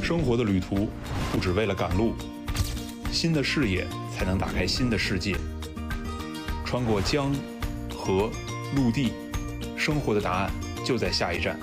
生活的旅途不只为了赶路，新的视野才能打开新的世界。穿过江、河、陆地，生活的答案就在下一站。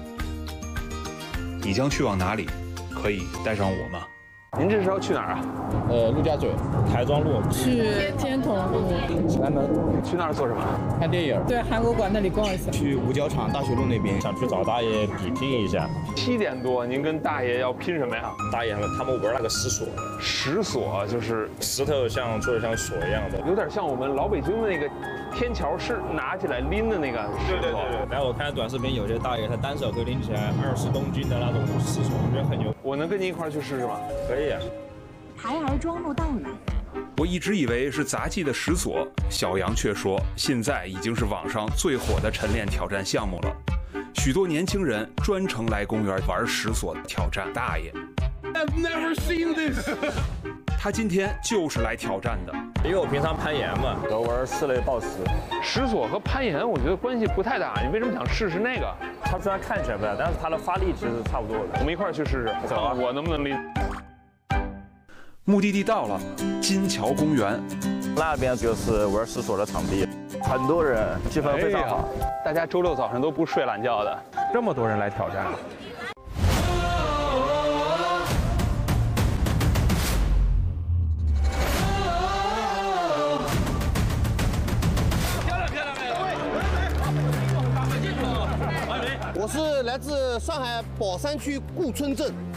你将去往哪里？可以带上我吗？ 您这是要去哪儿啊？ 陆家嘴、台庄路， 去天童路、 启安门， 去那儿做什么？ 看电影。 对，韩国馆那里逛一下。 去五角场大学路那边，想去找大爷比拼一下。 7点多，您跟大爷要拼什么呀？ 大爷他们玩那个石锁， 石锁就是石头做的像锁一样的， 有点像我们老北京的那个天桥是拿起来拎的那个石锁。 对。然后我看短视频，有些大爷他单手可以拎起来20公斤的那种石锁，我觉得很牛。 我能跟您一块儿去试试吗？ 可以啊。 台儿庄路到了。 我一直以为是杂技的石锁，小杨却说现在已经是网上最火的晨练挑战项目了。许多年轻人专程来公园玩石锁挑战大爷。 I've never seen this 他今天就是来挑战的， 因为我平常攀岩嘛，都玩室内抱石。 石锁和攀岩我觉得关系不太大，你为什么想试试那个？ 它虽然看起来不大，但是它的发力其实是差不多的。 我们一块儿去试试， 走啊！ 我能不能拎？ 目的地到了，金桥公园。 那边就是玩石锁的场地，很多人，气氛非常好。 大家周六早上都不睡懒觉的，这么多人来挑战。 我是来自上海宝山区顾村镇。